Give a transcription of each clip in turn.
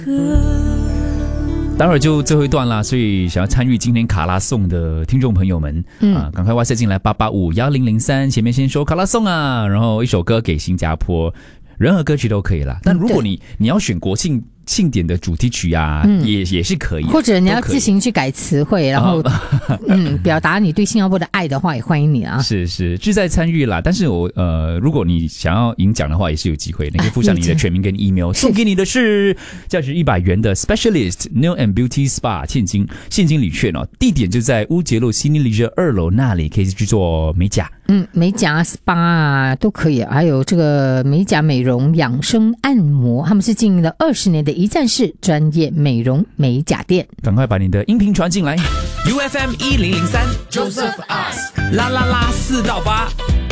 待会儿就最后一段啦，所以想要参与今天卡拉颂的听众朋友们，赶快WhatsApp进来8851003，前面先说卡拉颂啊，然后一首歌给新加坡，任何歌曲都可以啦。但如果你要选国庆典的主题曲啊，也是可以， 或者你要自行去改词汇，然后表达你对新加坡的爱的话，也欢迎你啊。 是志在参与啦，但是如果你想要赢奖的话，也是有机会，你可以附上你的全名跟 email， 送给你的是价值100元的 Specialist Nail and Beauty Spa 现金礼券哦，地点就在乌节路 Cine Leisure 2楼那里，可以去做美甲。 美甲 SPA 啊都可以，还有这个美甲美容养生按摩，他们是经营了20年的一站式专业美容美甲店。 赶快把你的音频传进来。 UFM 1003 Joseph Ask 啦啦啦4到8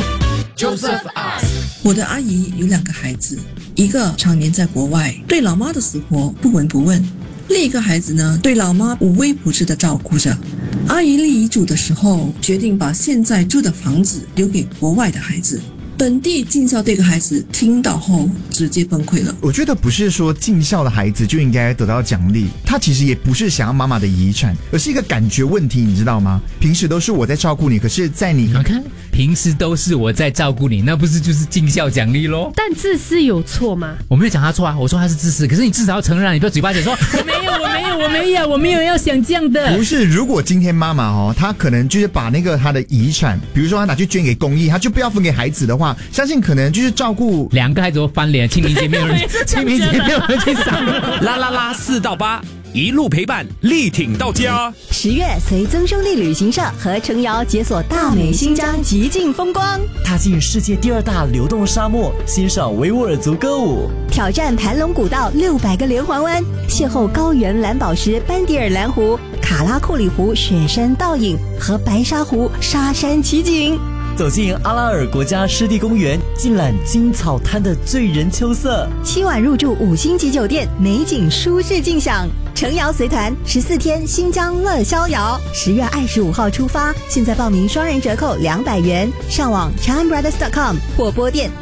Joseph Ask。 我的阿姨有2个孩子，一个常年在国外，对老妈的死活不闻不问，另一个孩子呢，对老妈无微不至的照顾着。阿姨立遗嘱的时候，决定把现在住的房子留给国外的孩子。本地尽孝这个孩子听到后直接崩溃了。 我觉得不是说尽孝的孩子就应该得到奖励，他其实也不是想要妈妈的遗产，而是一个感觉问题，你知道吗？平时都是我在照顾你，可是在你看平时都是我在照顾你，那不是就是尽孝奖励咯？ 但自私有错吗？ 我没有讲他错啊，我说他是自私，可是你至少要承认，你不要嘴巴讲说我没有要想这样的。 不是，如果今天妈妈她可能就是把那个她的遗产，比如说她拿去捐给公益，她就不要分给孩子的话，相信可能就是照顾 2个孩子都翻脸，清明节没有人去赏。 啦啦啦4到8，一路陪伴，力挺到家。 10月随曾兄弟旅行社和程瑶解锁大美新疆极尽风光， 踏进世界第2大流动沙漠，欣赏维吾尔族歌舞， 挑战盘龙古道600个连环弯，邂逅高原蓝宝石班迪尔蓝湖、卡拉库里湖雪山倒影和白沙湖沙山奇景， 走进阿拉尔国家湿地公园，尽览金草滩的醉人秋色。 7晚入住5星级酒店，美景舒适尽享。程瑶随团14天新疆乐逍遥，10月25号出发，现在报名双人折扣200元，上网 ChineBrothers.com 或拨电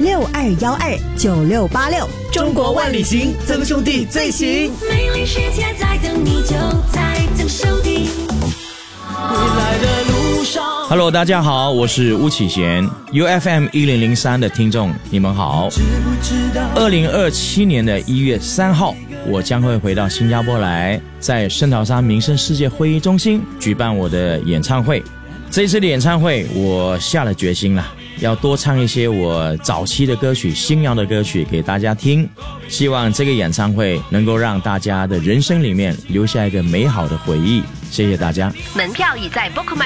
62129686。 中国万里行，曾兄弟最行。 美丽世界在等你，就在曾兄弟。 Hello， 大家好，我是巫启贤 ，UFM 1003的听众，你们好。2027年的1月3号，我将会回到新加坡来，在圣淘沙民生世界会议中心举办我的演唱会。这一次的演唱会，我下了决心了，要多唱一些我早期的歌曲、新谣的歌曲给大家听。希望这个演唱会能够让大家的人生里面留下一个美好的回忆。谢谢大家。 门票已在 BookmyMY